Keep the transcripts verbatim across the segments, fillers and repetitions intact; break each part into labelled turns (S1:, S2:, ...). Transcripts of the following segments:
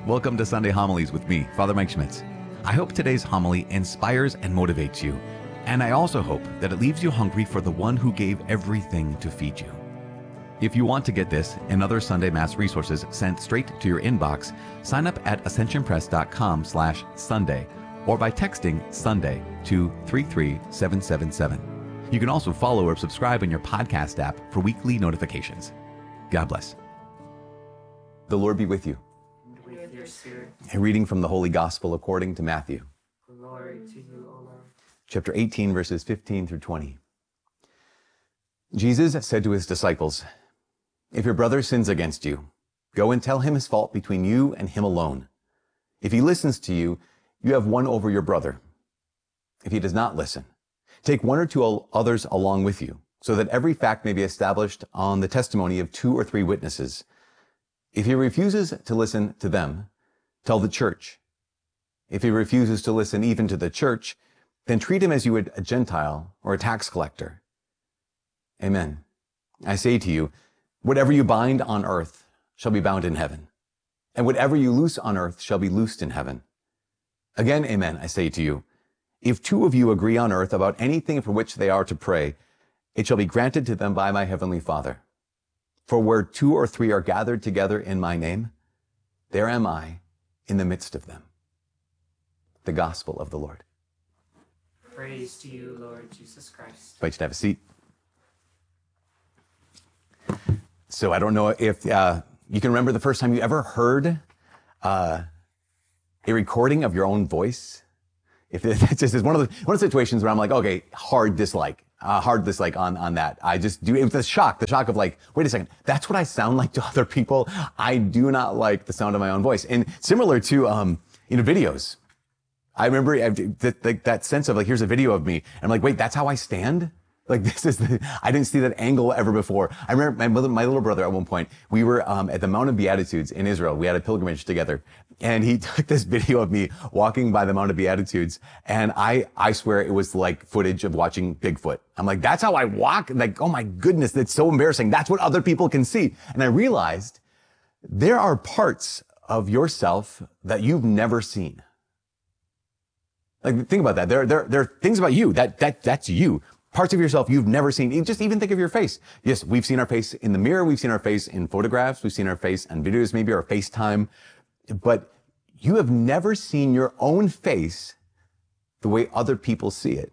S1: Welcome to Sunday Homilies with me, Father Mike Schmitz. I hope today's homily inspires and motivates you, and I also hope that it leaves you hungry for the one who gave everything to feed you. If you want to get this and other Sunday Mass resources sent straight to your inbox, sign up at ascensionpress.com slash Sunday or by texting Sunday to three three seven seven seven. You can also follow or subscribe in your podcast app for weekly notifications. God bless. The Lord be with you.
S2: And with your spirit.
S1: A reading from the Holy Gospel according to Matthew.
S2: Glory to you, O Lord.
S1: Chapter eighteen, verses fifteen through twenty. Jesus said to his disciples, "If your brother sins against you, go and tell him his fault between you and him alone. If he listens to you, you have won over your brother. If he does not listen, take one or two others along with you, so that every fact may be established on the testimony of two or three witnesses. If he refuses to listen to them, tell the church. If he refuses to listen even to the church, then treat him as you would a Gentile or a tax collector. Amen. I say to you, whatever you bind on earth shall be bound in heaven, and whatever you loose on earth shall be loosed in heaven. Again, amen, I say to you, if two of you agree on earth about anything for which they are to pray, it shall be granted to them by my heavenly Father. For where two or three are gathered together in my name, there am I in the midst of them." The Gospel of the Lord.
S2: Praise to you, Lord Jesus Christ.
S1: I invite you to have a seat. So I don't know if uh, you can remember the first time you ever heard uh, a recording of your own voice. If it, it's just it's one of the one of the situations where I'm like, okay, hard dislike, uh, hard dislike on on that. I just do it with the shock, the shock of like, wait a second, that's what I sound like to other people. I do not like the sound of my own voice. And similar to um, you know, videos. I remember I, that, that that sense of like, here's a video of me, and I'm like, wait, that's how I stand. Like this is the, I didn't see that angle ever before. I remember my mother, my little brother at one point, we were um, at the Mount of Beatitudes in Israel. We had a pilgrimage together, and he took this video of me walking by the Mount of Beatitudes, and I, I swear it was like footage of watching Bigfoot. I'm like, that's how I walk? Like, oh my goodness, that's so embarrassing. That's what other people can see. And I realized there are parts of yourself that you've never seen. Like, think about that. There, there, there are things about you that, that, that's you. Parts of yourself you've never seen. Just even think of your face. Yes, we've seen our face in the mirror. We've seen our face in photographs. We've seen our face on videos, maybe, or FaceTime. But you have never seen your own face the way other people see it.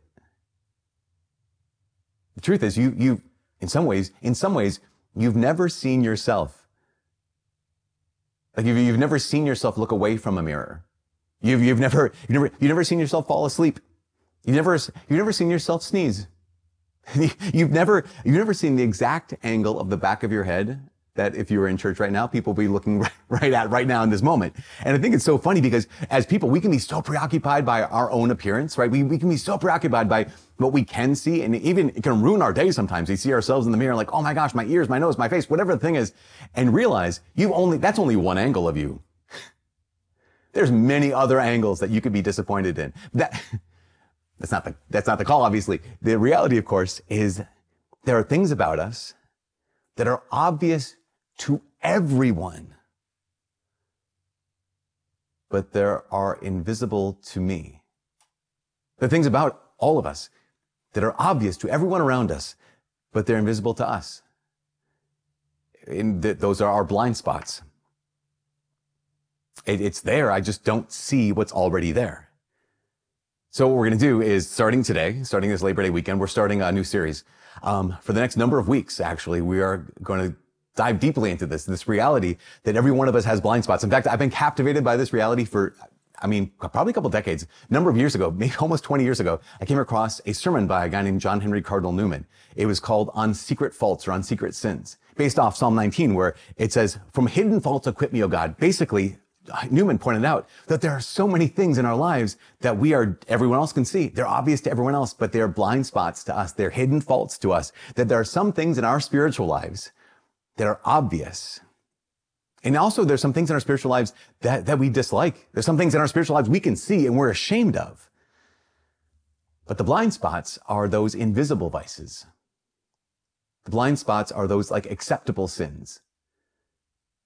S1: The truth is, you, you, in some ways, in some ways, you've never seen yourself. Like you've, you've never seen yourself look away from a mirror. You've, you've never, you've never, you've never seen yourself fall asleep. You've never, you've never seen yourself sneeze. You've never, you've never seen the exact angle of the back of your head that if you were in church right now, people would be looking right, right at right now in this moment. And I think it's so funny because as people, we can be so preoccupied by our own appearance, right? We, we can be so preoccupied by what we can see, and even it can ruin our day sometimes. We see ourselves in the mirror like, oh my gosh, my ears, my nose, my face, whatever the thing is, and realize you've only, that's only one angle of you. There's many other angles that you could be disappointed in. That, That's not the, that's not the call, obviously. The reality, of course, is there are things about us that are obvious to everyone, but there are invisible to me. The things about all of us that are obvious to everyone around us, but they're invisible to us. And th- those are our blind spots. It, it's there. I just don't see what's already there. So what we're going to do is, starting today, starting this Labor Day weekend, we're starting a new series. Um, for the next number of weeks, actually, we are going to dive deeply into this, this reality that every one of us has blind spots. In fact, I've been captivated by this reality for, I mean, probably a couple decades. A number of years ago, maybe almost twenty years ago, I came across a sermon by a guy named John Henry Cardinal Newman. It was called On Secret Faults or On Secret Sins, based off Psalm nineteen, where it says, "From hidden faults acquit me, O God." Basically, Newman pointed out that there are so many things in our lives that we are, everyone else can see. They're obvious to everyone else, but they're blind spots to us. They're hidden faults to us. That there are some things in our spiritual lives that are obvious. And also there's some things in our spiritual lives that, that we dislike. There's some things in our spiritual lives we can see and we're ashamed of. But the blind spots are those invisible vices. The blind spots are those like acceptable sins.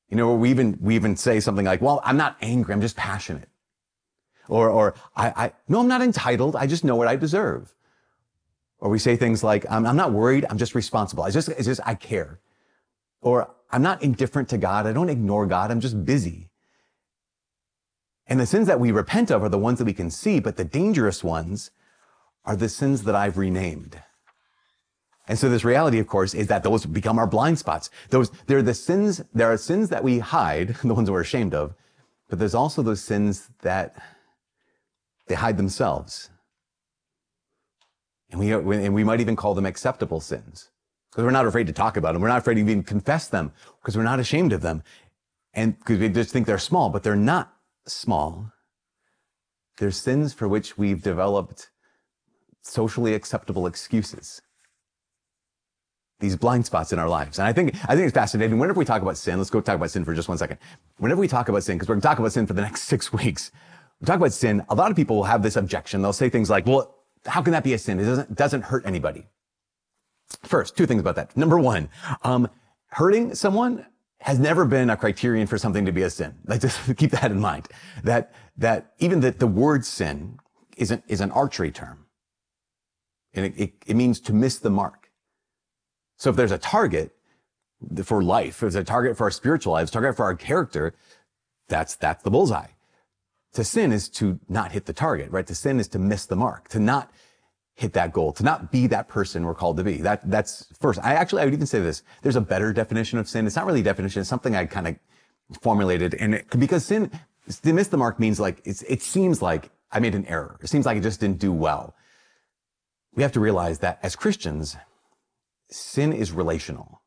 S1: You know, we even, we even say something like, well, I'm not angry, I'm just passionate. Or, or, I, I, no, I'm not entitled, I just know what I deserve. Or we say things like, I'm, I'm not worried, I'm just responsible. I just, it's just, I care. Or, I'm not indifferent to God, I don't ignore God, I'm just busy. And the sins that we repent of are the ones that we can see, but the dangerous ones are the sins that I've renamed. And so this reality, of course, is that those become our blind spots. Those, they're the sins, there are sins that we hide, the ones we're ashamed of, but there's also those sins that they hide themselves. And we, and we might even call them acceptable sins, because we're not afraid to talk about them. We're not afraid to even confess them, because we're not ashamed of them. And because we just think they're small, but they're not small. They're sins for which we've developed socially acceptable excuses. These blind spots in our lives. And I think, I think it's fascinating. Whenever we talk about sin, let's go talk about sin for just one second. Whenever we talk about sin, because we're going to talk about sin for the next six weeks, we talk about sin, a lot of people will have this objection. They'll say things like, well, how can that be a sin? It doesn't, doesn't hurt anybody. First, two things about that. Number one, um, hurting someone has never been a criterion for something to be a sin. Like, just keep that in mind. That, that even that the word sin is an, is an archery term. And it, it, it means to miss the mark. So if there's a target for life, if there's a target for our spiritual lives, target for our character, that's, that's the bullseye. To sin is to not hit the target, right? To sin is to miss the mark, to not hit that goal, to not be that person we're called to be. That, that's first. I actually, I would even say this. There's a better definition of sin. It's not really a definition. It's something I kind of formulated. And it, because sin, to miss the mark means like, it's, it seems like I made an error. It seems like I just didn't do well. We have to realize that as Christians, sin is relational.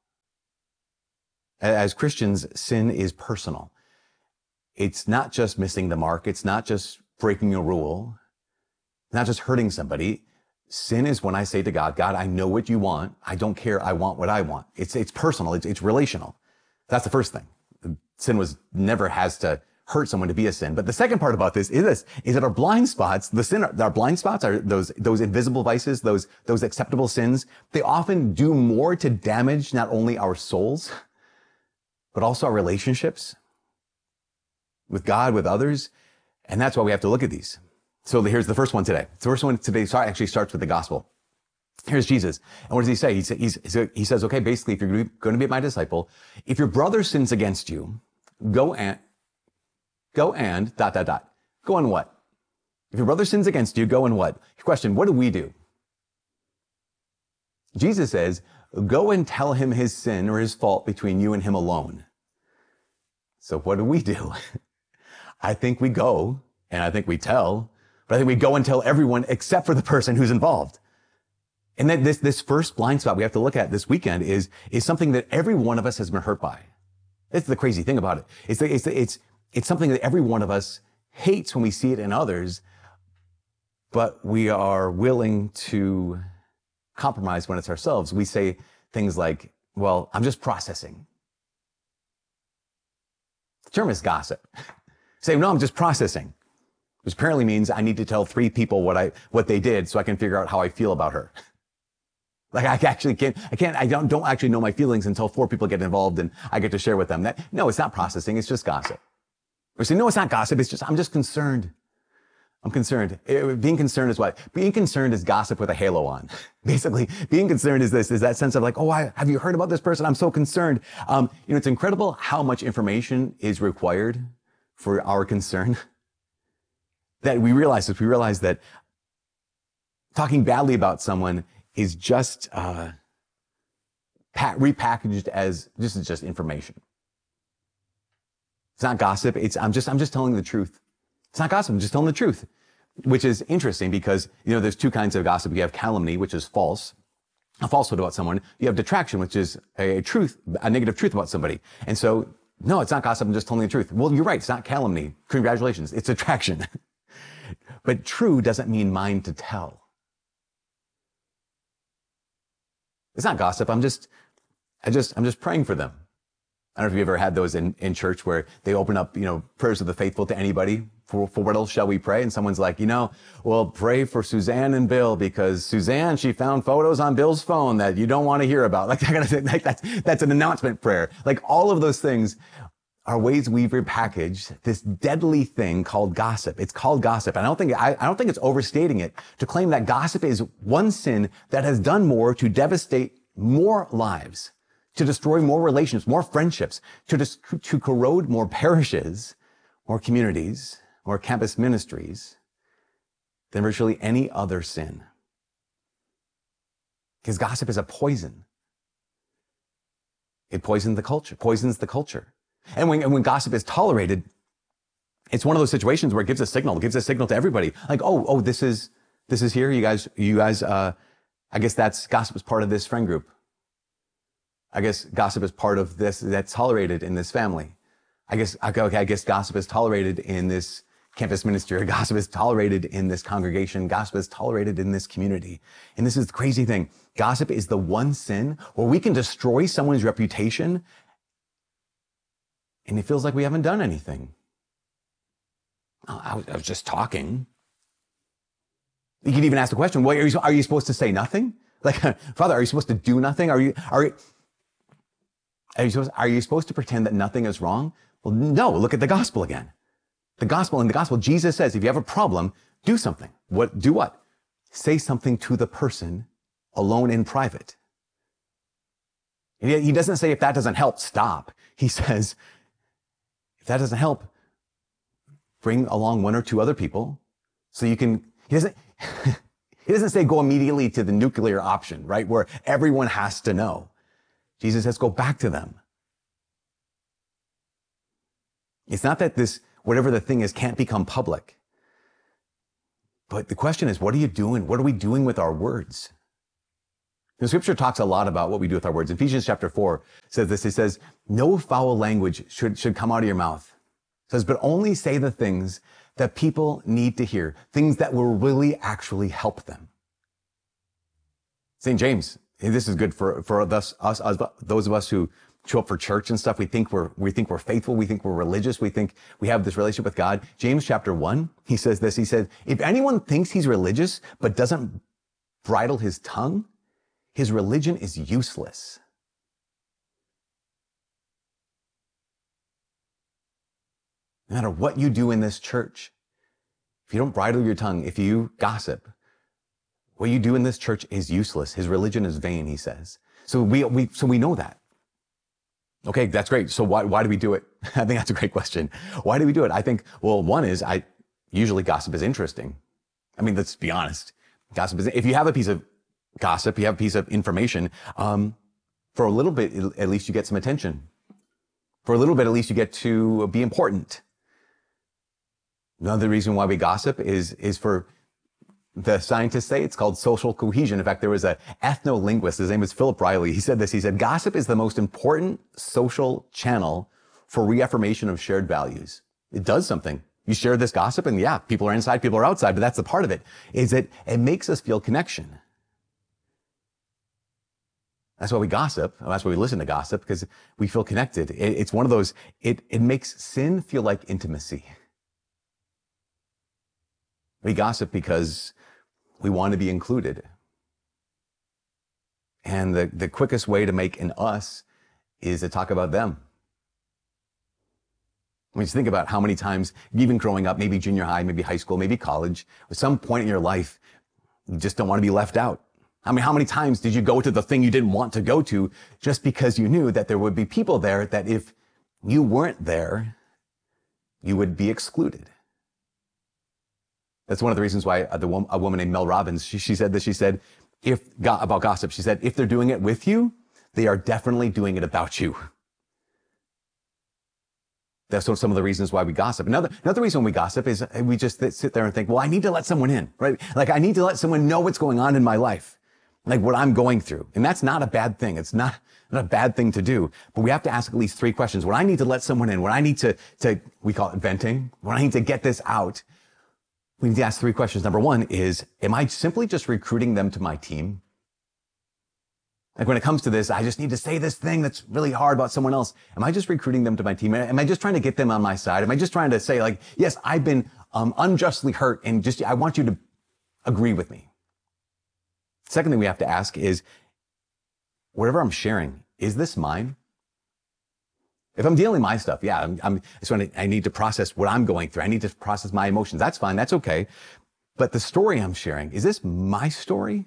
S1: As Christians, sin is personal. It's not just missing the mark. It's not just breaking a rule. It's not just hurting somebody. Sin is when I say to God, God, I know what you want. I don't care. I want what I want. It's, it's personal. It's, it's relational. That's the first thing. Sin was never has to hurt someone to be a sin. But the second part about this is this, is that our blind spots, the sin, our blind spots are those, those invisible vices, those, those acceptable sins. They often do more to damage not only our souls, but also our relationships with God, with others. And that's why we have to look at these. So here's the first one today. The first one today actually starts with the gospel. Here's Jesus. And what does he say? He, he's, he says, okay, basically, if you're going to be my disciple, if your brother sins against you, go and, go and, dot, dot, dot. Go and what? If your brother sins against you, go and what? Question, what do we do? Jesus says, go and tell him his sin or his fault between you and him alone. So what do we do? I think we go, and I think we tell, but I think we go and tell everyone except for the person who's involved. And then this, this first blind spot we have to look at this weekend is, is something that every one of us has been hurt by. That's the crazy thing about it. It's, it's, it's, it's something that every one of us hates when we see it in others, but we are willing to compromise when it's ourselves. We say things like, well, I'm just processing. The term is gossip. Say, no, I'm just processing. Which apparently means I need to tell three people what I, what they did so I can figure out how I feel about her. Like I actually can't, I can't, I don't, don't actually know my feelings until four people get involved and I get to share with them. That, no, it's not processing. It's just gossip. We say, no, it's not gossip. It's just, I'm just concerned. I'm concerned. It, being concerned is what? Being concerned is gossip with a halo on. Basically, being concerned is this, is that sense of like, oh, I, have you heard about this person? I'm so concerned. Um, you know, it's incredible how much information is required for our concern. That we realize this, we realize that talking badly about someone is just, uh, pa- repackaged as, this is just information. It's not gossip. It's, I'm just, I'm just telling the truth. It's not gossip. I'm just telling the truth, which is interesting because, you know, there's two kinds of gossip. You have calumny, which is false, a falsehood about someone. You have detraction, which is a, a truth, a negative truth about somebody. And so, no, it's not gossip. I'm just telling the truth. Well, you're right. It's not calumny. Congratulations. It's detraction. But true doesn't mean mine to tell. It's not gossip. I'm just, I just, I'm just praying for them. I don't know if you've ever had those in, in church where they open up, you know, prayers of the faithful to anybody. For, for what else shall we pray? And someone's like, you know, well, pray for Suzanne and Bill because Suzanne, she found photos on Bill's phone that you don't want to hear about. Like that kind of thing. Like that's, that's an announcement prayer. Like all of those things are ways we've repackaged this deadly thing called gossip. It's called gossip. And I don't think, I, I don't think it's overstating it to claim that gossip is one sin that has done more to devastate more lives, to destroy more relationships, more friendships, to, dis- to corrode more parishes, more communities, more campus ministries than virtually any other sin. Because gossip is a poison. It poisons the culture, poisons the culture. And when, and when gossip is tolerated, it's one of those situations where it gives a signal, it gives a signal to everybody. Like, oh, oh, this is, this is here. You guys, you guys, uh, I guess that's gossip is part of this friend group. I guess gossip is part of this, that's tolerated in this family. I guess, okay, okay, I guess gossip is tolerated in this campus ministry. Gossip is tolerated in this congregation. Gossip is tolerated in this community. And this is the crazy thing. Gossip is the one sin where we can destroy someone's reputation and it feels like we haven't done anything. Oh, I was, I was just talking. You can even ask the question, well, are you, are you supposed to say nothing? Like, Father, are you supposed to do nothing? Are you, are you, are you supposed, are you supposed to pretend that nothing is wrong? Well, no, look at the gospel again. The gospel, in the gospel, Jesus says, if you have a problem, do something. What, do what? Say something to the person alone in private. And he doesn't say, if that doesn't help, stop. He says, if that doesn't help, bring along one or two other people so you can, he doesn't, he doesn't say go immediately to the nuclear option, right? Where everyone has to know. Jesus says, go back to them. It's not that this, whatever the thing is, can't become public. But the question is, what are you doing? What are we doing with our words? The scripture talks a lot about what we do with our words. Ephesians chapter four says this. It says, no foul language should, should come out of your mouth. It says, but only say the things that people need to hear, things that will really actually help them. Saint James, this is good for, for us, us, us, those of us who show up for church and stuff. We think we're, we think we're faithful. We think we're religious. We think we have this relationship with God. James chapter one, he says this. He says, if anyone thinks he's religious, but doesn't bridle his tongue, his religion is useless. No matter what you do in this church, if you don't bridle your tongue, if you gossip, what you do in this church is useless. His religion is vain, he says. So we, we, so we know that. Okay, that's great. So why, why do we do it? I think that's a great question. Why do we do it? I think, well, one is I, usually gossip is interesting. I mean, let's be honest. Gossip is, if you have a piece of gossip, you have a piece of information, um, for a little bit, at least you get some attention. For a little bit, at least you get to be important. Another reason why we gossip is, is for the scientists say it's called social cohesion. In fact, there was an ethno-linguist, his name is Philip Riley. He said this, he said, gossip is the most important social channel for reaffirmation of shared values. It does something. You share this gossip and yeah, people are inside, people are outside, but that's the part of it, is that it makes us feel connection. That's why we gossip. That's why we listen to gossip, because we feel connected. It, it's one of those, it, it makes sin feel like intimacy. We gossip because we want to be included. And the, the quickest way to make an us is to talk about them. I mean, just think about how many times, even growing up, maybe junior high, maybe high school, maybe college, at some point in your life, you just don't want to be left out. I mean, how many times did you go to the thing you didn't want to go to just because you knew that there would be people there that if you weren't there, you would be excluded? That's one of the reasons why the a woman named Mel Robbins, she, she said this, she said, if, about gossip, she said, if they're doing it with you, they are definitely doing it about you. That's some of the reasons why we gossip. Another, another reason we gossip is we just sit there and think, well, I need to let someone in, right? Like I need to let someone know what's going on in my life, like what I'm going through. And that's not a bad thing. It's not, not a bad thing to do, but we have to ask at least three questions. When I need to let someone in, when I need to, to, we call it venting, when I need to get this out, we need to ask three questions. Number one is, am I simply just recruiting them to my team? Like when it comes to this, I just need to say this thing that's really hard about someone else. Am I just recruiting them to my team? Am I just trying to get them on my side? Am I just trying to say like, yes, I've been um, unjustly hurt and just, I want you to agree with me. Second thing we have to ask is, whatever I'm sharing, is this mine? If I'm dealing my stuff, yeah, I'm, I'm, it's when I need to process what I'm going through. I need to process my emotions. That's fine. That's okay. But the story I'm sharing, is this my story?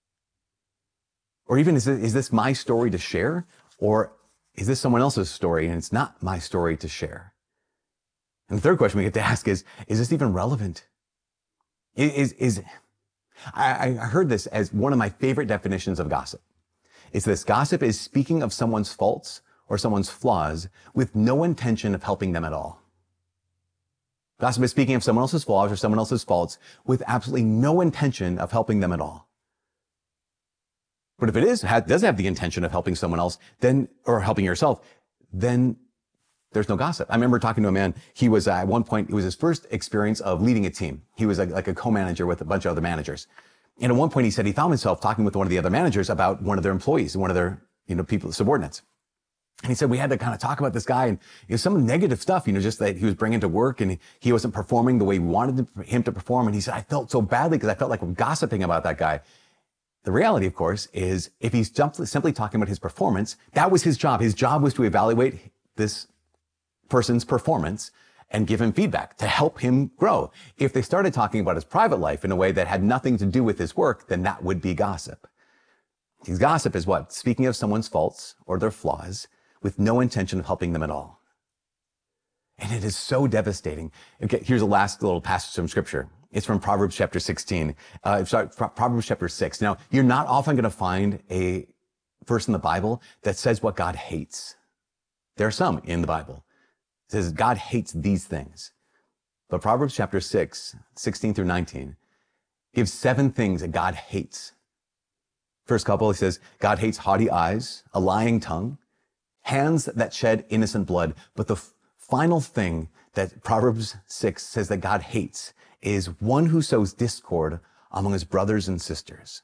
S1: Or even is, it, is this my story to share? Or is this someone else's story and it's not my story to share? And the third question we get to ask is, is this even relevant? Is, is, I, I heard this as one of my favorite definitions of gossip. It's this: gossip is speaking of someone's faults or someone's flaws with no intention of helping them at all. Gossip is speaking of someone else's flaws or someone else's faults with absolutely no intention of helping them at all. But if it is, does have the intention of helping someone else, then, or helping yourself, then there's no gossip. I remember talking to a man. He was uh, at one point, it was his first experience of leading a team. He was a, like a co-manager with a bunch of other managers. And at one point he said he found himself talking with one of the other managers about one of their employees, one of their, you know, people, subordinates. And he said, we had to kind of talk about this guy, and it was some negative stuff, you know, just that he was bringing to work and he wasn't performing the way we wanted him to perform. And he said, I felt so badly because I felt like I'm gossiping about that guy. The reality, of course, is if he's simply talking about his performance, that was his job. His job was to evaluate this person's performance and give him feedback to help him grow. If they started talking about his private life in a way that had nothing to do with his work, then that would be gossip. Because gossip is what? Speaking of someone's faults or their flaws with no intention of helping them at all. And it is so devastating. Okay, here's a last little passage from scripture. It's from Proverbs chapter sixteen. Uh, sorry, Proverbs chapter six. Now, you're not often going to find a verse in the Bible that says what God hates. There are some in the Bible. It says God hates these things. But Proverbs chapter six, sixteen through nineteen, gives seven things that God hates. First couple, he says, God hates haughty eyes, a lying tongue, hands that shed innocent blood. But the f- final thing that Proverbs six says that God hates is one who sows discord among his brothers and sisters.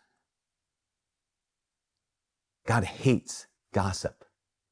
S1: God hates gossip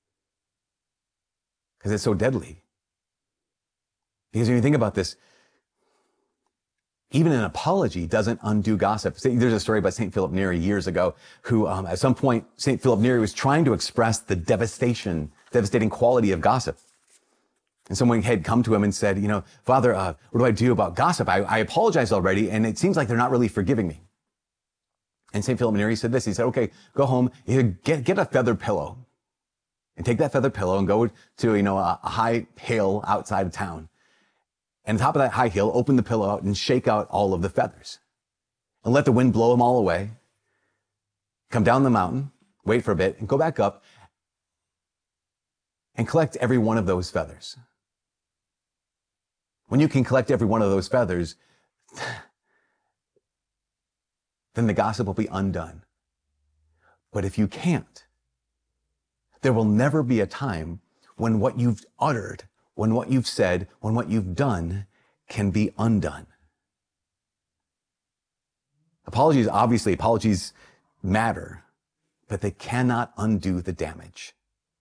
S1: because it's so deadly. Because when you think about this, even an apology doesn't undo gossip. There's a story about Saint Philip Neri years ago who, um, at some point, Saint Philip Neri was trying to express the devastation, devastating quality of gossip. And someone had come to him and said, you know, Father, uh, what do I do about gossip? I, I apologize already, and it seems like they're not really forgiving me. And Saint Philip Neri said this. He said, okay, go home, get, get a feather pillow, and take that feather pillow and go to, you know, a, a high hill outside of town. And on top of that high hill, open the pillow out and shake out all of the feathers. And let the wind blow them all away. Come down the mountain, wait for a bit, and go back up and collect every one of those feathers. When you can collect every one of those feathers, then the gossip will be undone. But if you can't, there will never be a time when what you've uttered, when what you've said, when what you've done can be undone. Apologies, obviously, apologies matter, but they cannot undo the damage.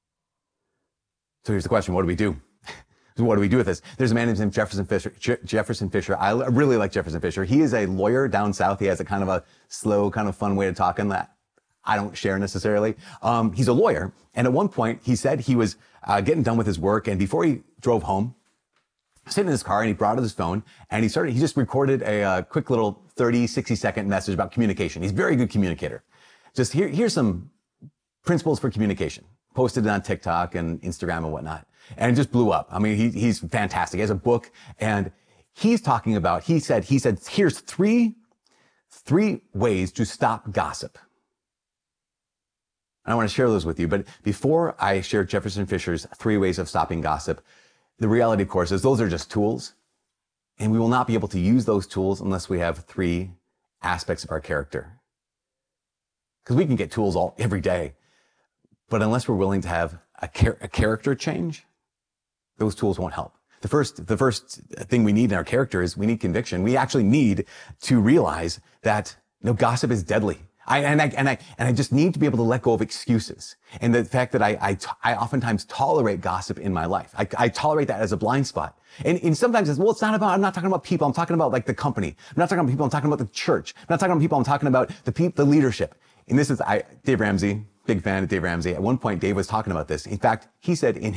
S1: So here's the question, what do we do? What do we do with this? There's a man named Jefferson Fisher. Je- Jefferson Fisher. I really like Jefferson Fisher. He is a lawyer down south. He has a kind of a slow, kind of fun way to talk, and that I don't share necessarily. Um, he's a lawyer. And at one point, he said he was uh, getting done with his work. And before he drove home, sitting in his car, and he brought out his phone, and he started, he just recorded a uh, quick little thirty, sixty second message about communication. He's a very good communicator. Just here, here's some principles for communication. Posted it on TikTok and Instagram and whatnot. And it just blew up. I mean, he, he's fantastic. He has a book, and he's talking about, he said, he said, here's three, three ways to stop gossip. And I want to share those with you. But before I share Jefferson Fisher's three ways of stopping gossip, the reality, of course, is those are just tools. And we will not be able to use those tools unless we have three aspects of our character. Because we can get tools all every day. But unless we're willing to have a, char- a character change, those tools won't help. The first, the first thing we need in our character is we need conviction. We actually need to realize that, you know, gossip is deadly. I, and I, and I, and I just need to be able to let go of excuses. And the fact that I, I, I oftentimes tolerate gossip in my life. I, I tolerate that as a blind spot. And, and sometimes it's, well, it's not about, I'm not talking about people. I'm talking about like the company. I'm not talking about people. I'm talking about the church. I'm not talking about people. I'm talking about the people, the leadership. And this is, I, Dave Ramsey, big fan of Dave Ramsey. At one point, Dave was talking about this. In fact, he said in his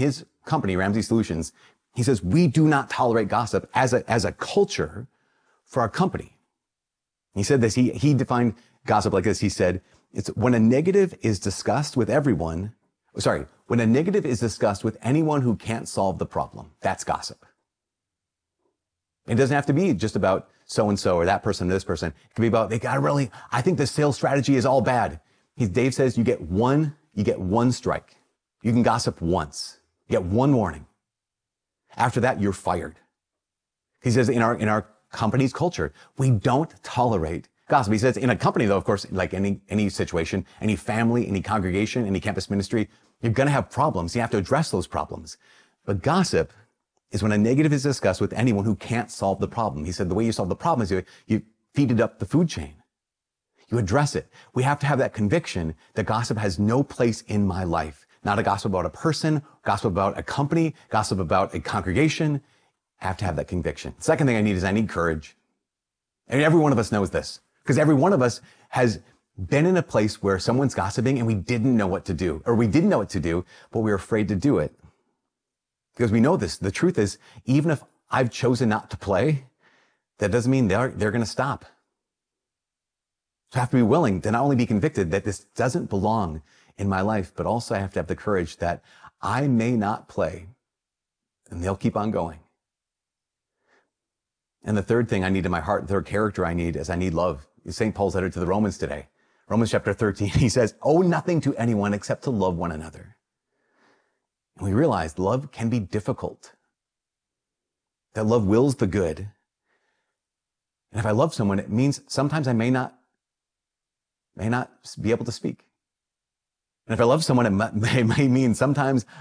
S1: company, Ramsey Solutions, he says, we do not tolerate gossip as a, as a culture for our company. He said this, he, he defined gossip like this. He said, it's when a negative is discussed with everyone, sorry, when a negative is discussed with anyone who can't solve the problem, that's gossip. It doesn't have to be just about so-and-so or that person or this person. It can be about, they got to really, I think the sales strategy is all bad. He, Dave says you get one, you get one strike. You can gossip once. You get one warning. After that, you're fired. He says in our, in our company's culture, we don't tolerate gossip. He says in a company though, of course, like any, any situation, any family, any congregation, any campus ministry, you're going to have problems. You have to address those problems. But gossip is when a negative is discussed with anyone who can't solve the problem. He said the way you solve the problem is you, you feed it up the food chain. You address it. We have to have that conviction that gossip has no place in my life. Not a gossip about a person, gossip about a company, gossip about a congregation. I have to have that conviction. Second thing I need is I need courage. And every one of us knows this because every one of us has been in a place where someone's gossiping and we didn't know what to do, or we didn't know what to do, but we were afraid to do it. Because we know this. The truth is, even if I've chosen not to play, that doesn't mean they're, they're going to stop. So I have to be willing to not only be convicted that this doesn't belong in my life, but also I have to have the courage that I may not play and they'll keep on going. And the third thing I need in my heart, the third character I need is I need love. Saint Paul's letter to the Romans today. Romans chapter thirteen, he says, owe nothing to anyone except to love one another. And we realize love can be difficult. That love wills the good. And if I love someone, it means sometimes I may not, may not be able to speak. And if I love someone, it may, may mean sometimes